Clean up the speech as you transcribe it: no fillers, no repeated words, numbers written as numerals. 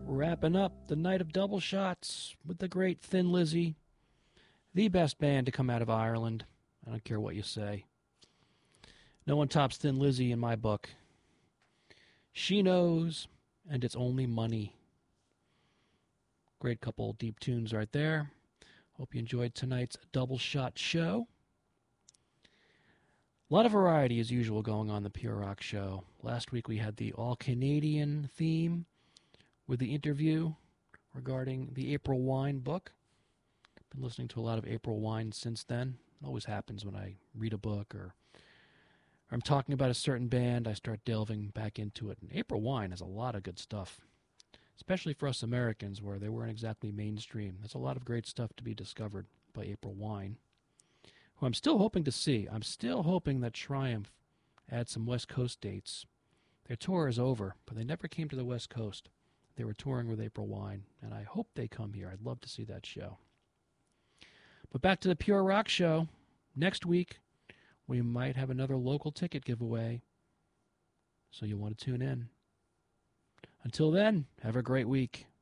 Wrapping up the night of double shots with the great Thin Lizzy, the best band to come out of Ireland. I don't care what you say. No one tops Thin Lizzy in my book. She Knows, and It's Only Money. Great couple deep tunes right there. Hope you enjoyed tonight's double shot show. A lot of variety as usual going on the Pure Rock show. Last week we had the all-Canadian theme with the interview regarding the April Wine book. Been listening to a lot of April Wine since then. It always happens when I read a book or I'm talking about a certain band, I start delving back into it. And April Wine has a lot of good stuff, especially for us Americans where they weren't exactly mainstream. There's a lot of great stuff to be discovered by April Wine, who I'm still hoping to see. I'm still hoping that Triumph adds some West Coast dates. Their tour is over, but they never came to the West Coast. They were touring with April Wine, and I hope they come here. I'd love to see that show. But back to the Pure Rock show. Next week, we might have another local ticket giveaway, so you'll want to tune in. Until then, have a great week.